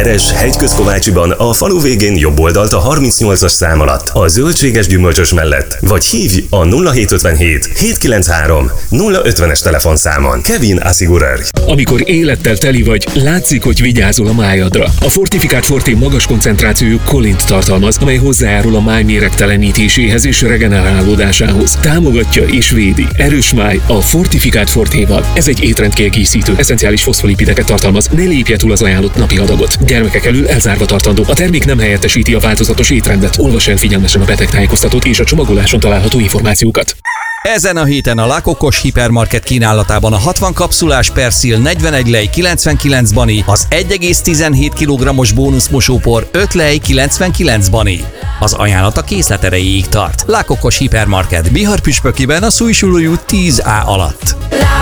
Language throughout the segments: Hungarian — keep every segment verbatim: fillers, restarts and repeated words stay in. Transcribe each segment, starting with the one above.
Keres Hegyközkovácsiban a falu végén jobb oldalt a harmincnyolcas szám alatt, a zöldséges gyümölcsös mellett, vagy hívj a nulla hét ötvenhét hétszázkilencvenhárom nulla ötvenes telefonszámon. Kevin Assigurer. Amikor élettel teli vagy, látszik, hogy vigyázol a májadra. A Fortifikált Forté magas koncentrációjú kolint tartalmaz, amely hozzájárul a máj méregtelenítéséhez és regenerálódásához. Támogatja és védi. Erős máj a Fortifikált Fortéval. Ez egy étrendkiegészítő, eszenciális foszfolipideket tartalmaz, ne lépje túl az ajánlott napi adagot. Gyermekek elől elzárva tartandó. A termék nem helyettesíti a változatos étrendet. Olvas el figyelmesen a betegtájékoztatót és a csomagoláson található információkat. Ezen a héten a La Cocos hipermarket kínálatában a hatvan kapszulás Persil negyvenegy lej kilencvenkilenc bani, az egy egész tizenhét kilogrammos bónuszmosópor öt lej kilencvenkilenc bani. Az ajánlat a készlet erejéig tart. La Cocos hipermarket Bihar-püspökiben a Szújsulói út tíz á alatt.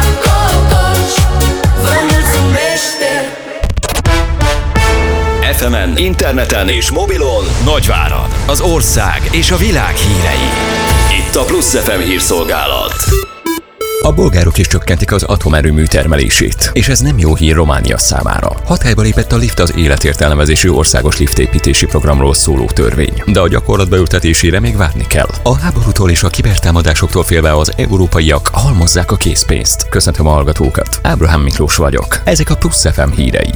ef emen, interneten és mobilon Nagyvárad, az ország és a világ hírei. Itt a Plusz ef em hírszolgálat. A bolgárok is csökkentik az atomerőmű termelését, és ez nem jó hír Románia számára. Hatályba lépett a LIFT, az életértelmezésű országos liftépítési programról szóló törvény, de a gyakorlatba ültetésére még várni kell. A háborútól és a kibertámadásoktól félve az európaiak halmozzák a készpénzt. Köszöntöm a hallgatókat, Ábrahám Miklós vagyok. Ezek a Plusz ef em hírei.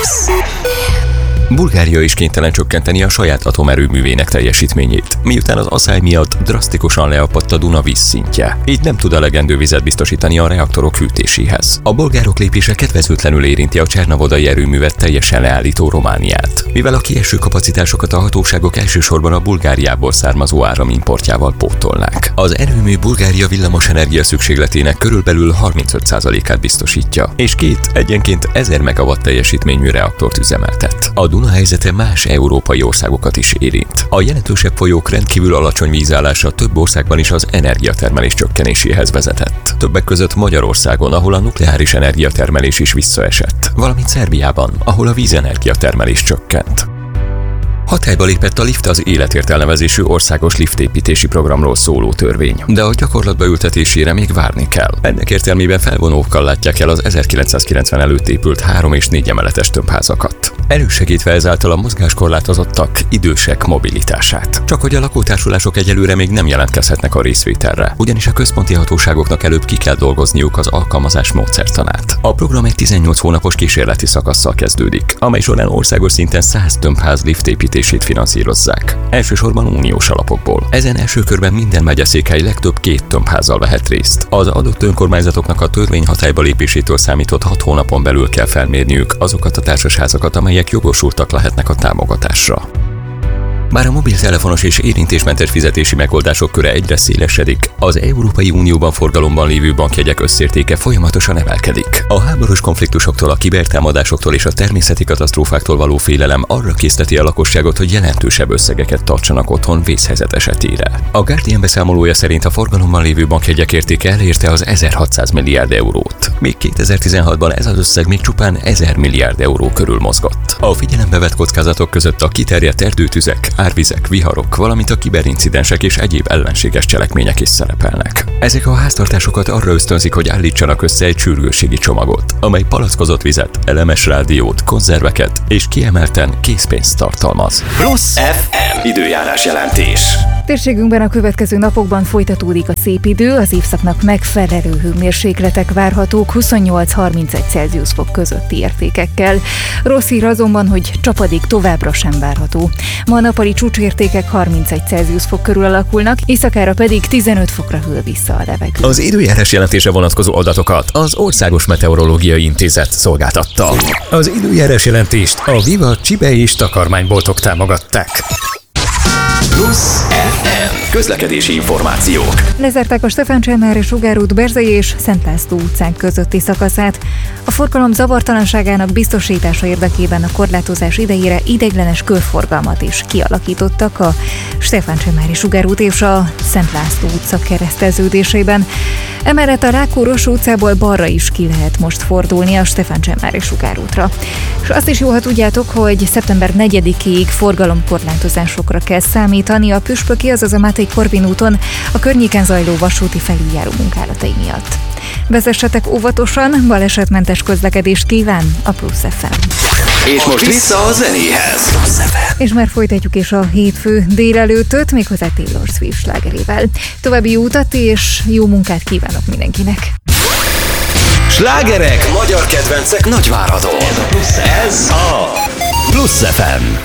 Bulgária is kénytelen csökkenteni a saját atomerőművének teljesítményét, miután az aszály miatt drasztikusan leapadt a Duna vízszintje, így nem tud elegendő vizet biztosítani a reaktorok hűtéséhez. A bolgárok lépése kedvezőtlenül érinti a csernavodai erőművet teljesen leállító Romániát, mivel a kieső kapacitásokat a hatóságok elsősorban a Bulgáriából származó áramimportjával pótolnák. Az erőmű Bulgária villamosenergia szükségletének körülbelül harmincöt százalékát biztosítja, és két egyenként ezer megawatt teljesítményű reaktort üzemeltet. A Duna helyzete más európai országokat is érint. A jelentősebb folyók rendkívül alacsony vízállása több országban is az energiatermelés csökkenéséhez vezetett. Többek között Magyarországon, ahol a nukleáris energiatermelés is visszaesett, valamint Szerbiában, ahol a vízenergiatermelés csökkent. Hatályba lépett a LIFT, az életértelmezésű országos liftépítési programról szóló törvény, de a gyakorlatba ültetésére még várni kell. Ennek értelmében felvonókkal látják el az ezerkilencszázkilencven előtt épült három és négy emeletes tömbházakat, elősegítve ezáltal a mozgáskorlátozottak, idősek mobilitását. Csak hogy a lakótársulások egyelőre még nem jelentkezhetnek a részvételre, ugyanis a központi hatóságoknak előbb ki kell dolgozniuk az alkalmazás módszertanát. A program egy tizennyolc hónapos kísérleti szakasszal kezdődik, amely során országos szinten száz tömbház liftépítését finanszírozzák. Elsősorban uniós alapokból. Ezen első körben minden megyeszékhely legtöbb két tömbházzal vehet részt. Az adott önkormányzatoknak a törvény hatályba lépésétől számított hat hónapon belül kell felmérniük azokat a társasházakat, amelyek jogosultak lehetnek a támogatásra. Bár a mobiltelefonos és érintésmentes fizetési megoldások köre egyre szélesedik, az Európai Unióban forgalomban lévő bankjegyek összértéke folyamatosan emelkedik. A háborús konfliktusoktól, a kibertámadásoktól és a természeti katasztrófáktól való félelem arra készteti a lakosságot, hogy jelentősebb összegeket tartsanak otthon vészhelyzet esetére. A Guardian beszámolója szerint a forgalomban lévő bankjegyek értéke elérte az ezerhatszáz milliárd eurót. Még kétezer-tizenhatban ez az összeg még csupán ezer milliárd euró körül mozgott. A figyelembe vett kockázatok között a kiterjedt erdőtüzek, árvizek, viharok, valamint a kiberincidensek és egyéb ellenséges cselekmények is szerepelnek. Ezek a háztartásokat arra ösztönzik, hogy állítsanak össze egy sürgősségi csomagot, amely palackozott vizet, elemes rádiót, konzerveket és kiemelten készpénzt tartalmaz. Plusz ef em időjárás jelentés. Térségünkben a következő napokban folytatódik a szép idő, az évszaknak megfelelő hőmérsékletek várhatók huszonnyolc-harmincegy Celsius fok közötti értékekkel. Rossz hír azonban, hogy csapadék továbbra sem várható. Ma a nappali csúcsértékek harmincegy Celsius fok körül alakulnak, éjszakára pedig tizenöt fokra hűl vissza a levegő. Az időjárás jelentése vonatkozó adatokat az Országos Meteorológiai Intézet szolgáltatta. Az időjárás jelentést a Viva csibe és takarmányboltok támogatták. Plusz ef em közlekedési információk. Lezárták a Stefán Cselmári Sugárút Berzei és Szent László utcánk közötti szakaszát. A forgalom zavartalanságának biztosítása érdekében a korlátozás idejére ideiglenes körforgalmat is kialakítottak a Stefán Cselmári Sugárút és a Szent László utca kereszteződésében. Emellett a Rákó-Rossó utcából balra is ki lehet most fordulni a Stefán Cselmári Sugárútra. És azt is jó, ha tudjátok, hogy szeptember negyedikéig forgalomkorlátozásokra kell számítani a Püspöki, azaz a Máté Korvin úton a környéken zajló vasúti felüljáró munkálatai miatt. Vezessetek óvatosan, balesetmentes közlekedést kíván a Plusz ef em. És most vissza a zenéhez. És már folytatjuk is a hétfő délelőttöt, méghozzá Taylor Swift slágerével. További jó utat és jó munkát kívánok mindenkinek! Slágerek, magyar kedvencek Nagyváradon. Ez a Plusz ef em.